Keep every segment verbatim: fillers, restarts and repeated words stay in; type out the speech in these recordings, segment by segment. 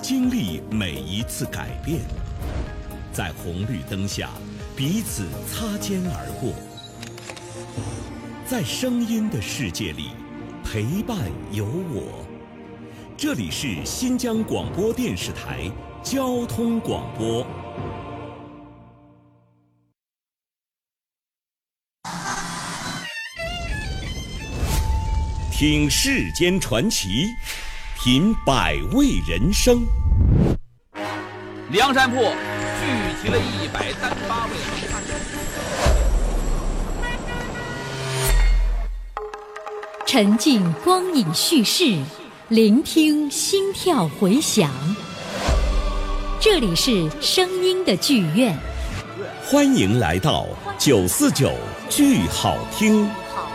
经历每一次改变，在红绿灯下彼此擦肩而过，在声音的世界里陪伴有我。这里是新疆广播电视台交通广播。听世间传奇，品百味人生。 梁山泊聚集了一百三十八位好汉， 沉浸光影叙事，聆听心跳回响。这里是声音的剧院， 欢迎来到九四九剧好听。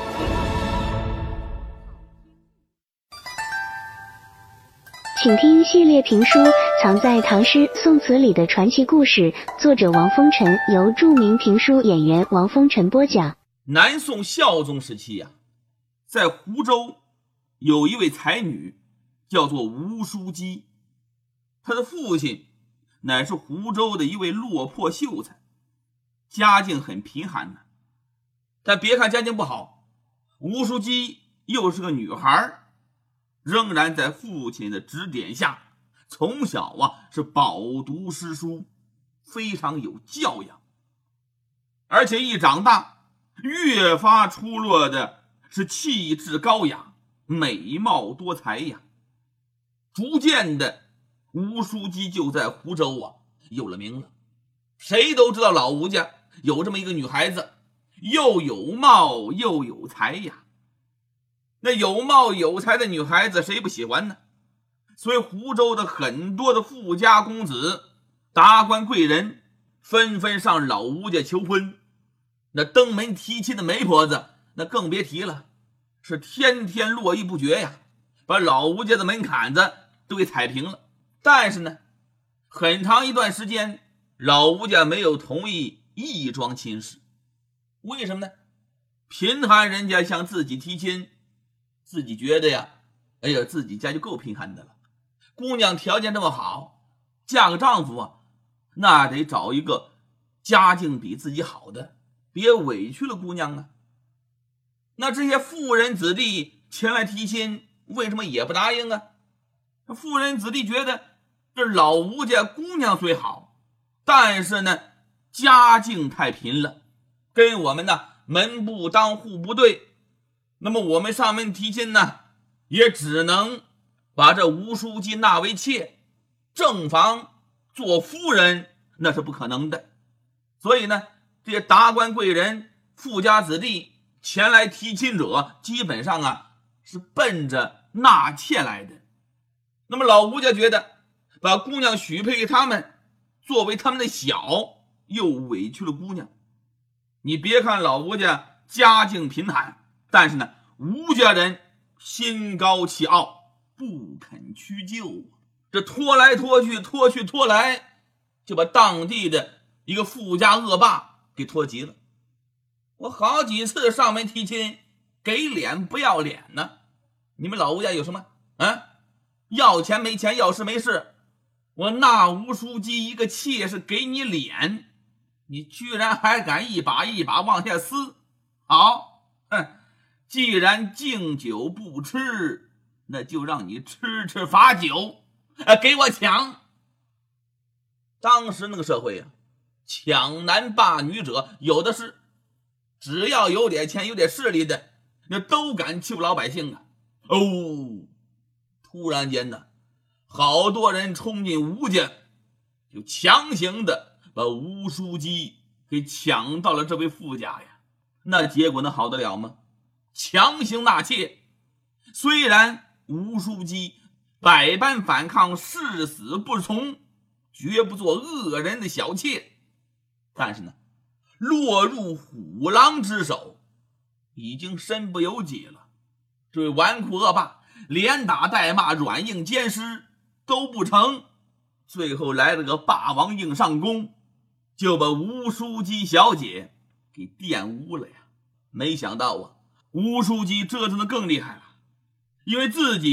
请听系列评书《藏在唐诗宋词里的传奇故事》，作者王风尘，由著名评书演员王风尘播讲。 南宋孝宗时期啊，在湖州有一位才女，叫做吴淑姬。她的父亲乃是湖州的一位落魄秀才，家境很贫寒呢。但别看家境不好，吴淑姬又是个女孩，仍然在父亲的指点下，从小啊是饱读诗书，非常有教养。而且一长大，越发出落的是气质高雅，美貌多才呀。逐渐的，吴淑姬就在湖州啊有了名了。谁都知道老吴家有这么一个女孩子，又有貌又有才呀。那有貌有才的女孩子谁不喜欢呢？所以湖州的很多的富家公子、达官贵人纷纷上老吴家求婚。那登门提亲的媒婆子那更别提了，是天天络绎不绝呀，把老吴家的门槛子都给踩平了。但是呢，很长一段时间老吴家没有同意一桩亲事。为什么呢？贫寒人家向自己提亲，自己觉得呀，哎呀，自己家就够贫寒的了。姑娘条件这么好，嫁个丈夫啊，那得找一个家境比自己好的，别委屈了姑娘啊。那这些富人子弟前来提亲，为什么也不答应啊？富人子弟觉得这老吴家姑娘虽好，但是呢，家境太贫了，跟我们呢门不当户不对。那么我们上门提亲呢，也只能把这吴淑姬纳为妾，正房做夫人那是不可能的。所以呢，这些达官贵人、富家子弟前来提亲者，基本上啊是奔着纳妾来的。那么老吴家觉得把姑娘许配给他们，作为他们的小，又委屈了姑娘。你别看老吴家家境贫寒，但是呢，吴家人心高气傲，不肯屈就。这拖来拖去，拖去拖来，就把当地的一个富家恶霸给拖急了。我好几次上门提亲，给脸不要脸呢。你们老吴家有什么啊？要钱没钱，要事没事。我纳吴淑姬一个妾是给你脸，你居然还敢一把一把往下撕。好，哼，既然敬酒不吃，那就让你吃吃罚酒，呃，给我抢。当时那个社会啊，抢男霸女者有的是，只要有点钱有点势力的，那都敢欺负老百姓啊。哦，突然间呢，好多人冲进吴家，就强行的把吴淑姬给抢到了这位富家呀。那结果能好得了吗？强行纳妾。虽然吴淑姬百般反抗，誓死不从，绝不做恶人的小妾，但是呢，落入虎狼之手，已经身不由己了。这位纨绔恶霸连打带骂，软硬兼施都不成，最后来了个霸王硬上弓，就把吴淑姬小姐给玷污了呀。没想到啊，吴淑姬折腾的更厉害了，因为自己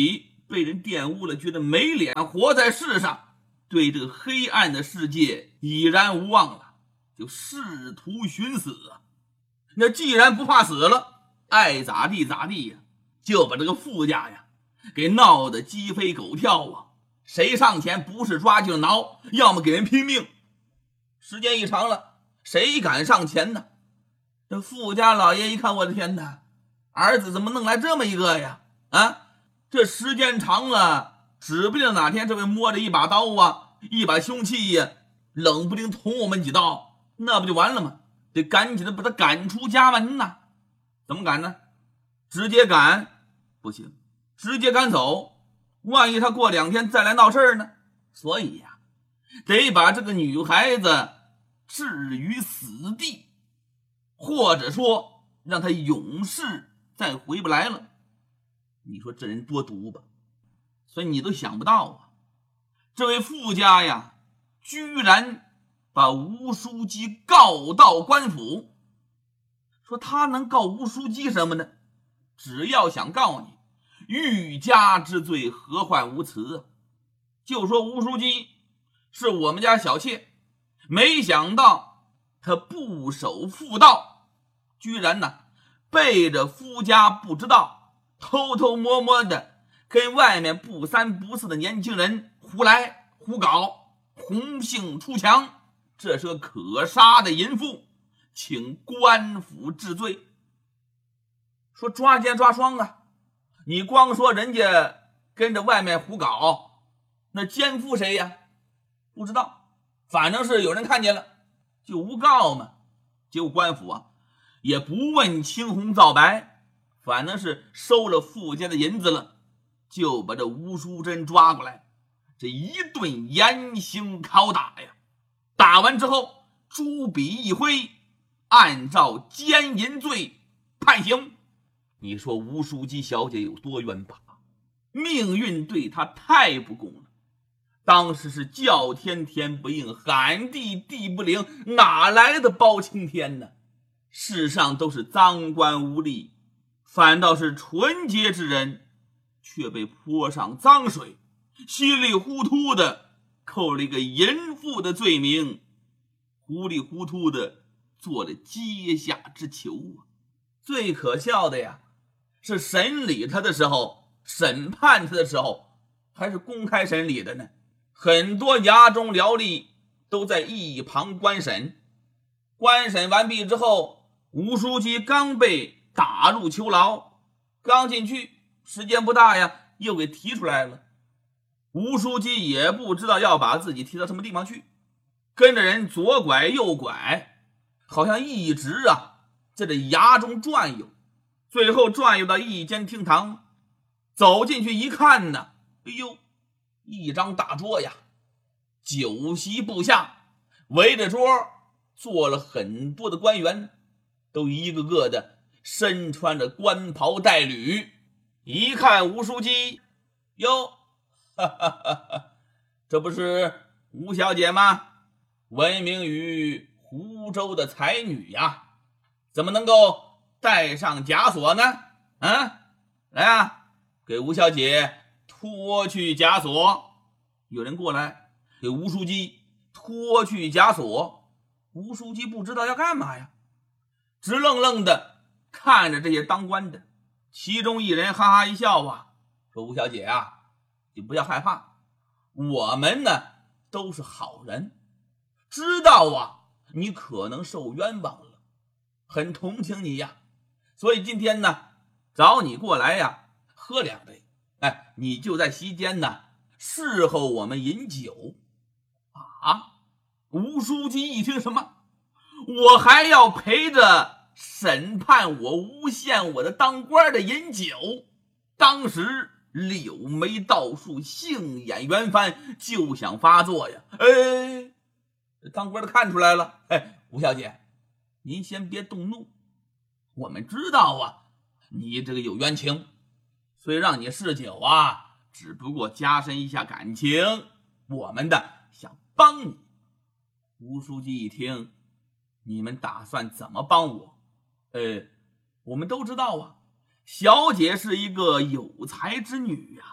被人玷污了，觉得没脸活在世上，对这个黑暗的世界已然无望了，就试图寻死啊。那既然不怕死了，爱咋地咋地呀，就把这个傅家呀给闹得鸡飞狗跳啊！谁上前不是抓就是挠，要么给人拼命。时间一长了，谁敢上前呢？这傅家老爷一看，我的天哪，儿子怎么弄来这么一个呀？啊，这时间长了，指不定哪天这位摸着一把刀啊，一把凶器呀，冷不丁捅我们几刀，那不就完了吗？得赶紧的把他赶出家门呐！怎么赶呢？直接赶不行，直接赶走，万一他过两天再来闹事儿呢？所以呀、啊，得把这个女孩子置于死地，或者说让她永世再回不来了。你说这人多毒吧？所以你都想不到啊，这位傅家呀，居然把吴书记告到官府。说他能告吴书记什么呢？只要想告你欲加之罪，何患无辞啊？就说吴书记是我们家小妾，没想到他不守妇道，居然呢背着夫家不知道，偷偷摸摸的跟外面不三不四的年轻人胡来胡搞，红杏出墙，这是个可杀的淫妇，请官府治罪。说抓奸抓双啊，你光说人家跟着外面胡搞，那奸夫谁呀？不知道，反正是有人看见了，就诬告嘛。结果官府啊也不问青红皂白，反正是收了傅家的银子了，就把这吴淑珍抓过来，这一顿严刑拷打呀。打完之后朱笔一挥，按照奸淫罪判刑。你说吴淑姬小姐有多冤吧？命运对她太不公了，当时是叫天天不应，喊地地不灵，哪来的包青天呢？世上都是赃官污吏，反倒是纯洁之人却被泼上脏水，稀里糊涂的扣了一个淫妇的罪名，糊里糊涂的做了阶下之囚啊！最可笑的呀，是审理他的时候，审判他的时候还是公开审理的呢。很多衙中僚吏都在一旁观审，观审完毕之后，吴书记刚被打入囚牢，刚进去时间不大呀，又给提出来了。吴书记也不知道要把自己提到什么地方去，跟着人左拐右拐，好像一直啊在这衙中转悠，最后转悠到一间厅堂，走进去一看呢，哎呦，一张大桌呀，酒席部下，围着桌坐了很多的官员，都一个个的身穿着官袍带履。一看吴书记，哟，哈哈哈哈，这不是吴小姐吗？闻名于湖州的才女呀，怎么能够戴上枷锁呢？啊，来啊，给吴小姐脱去枷锁。有人过来给吴书记脱去枷锁，吴书记不知道要干嘛呀，直愣愣的看着这些当官的。其中一人哈哈一笑啊，说吴小姐啊，你不要害怕，我们呢都是好人，知道啊你可能受冤枉了，很同情你呀，所以今天呢找你过来呀喝两杯，哎，你就在席间呢侍候我们饮酒。啊，吴书记一听，什么？我还要陪着审判我诬陷我的当官的饮酒？当时柳眉倒竖，杏眼圆翻，就想发作呀。哎，当官的看出来了，哎，吴小姐，您先别动怒，我们知道啊你这个有冤情，所以让你试酒啊，只不过加深一下感情，我们的想帮你。吴书记一听，你们打算怎么帮我？呃，我们都知道啊，小姐是一个有才之女呀，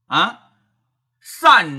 啊，善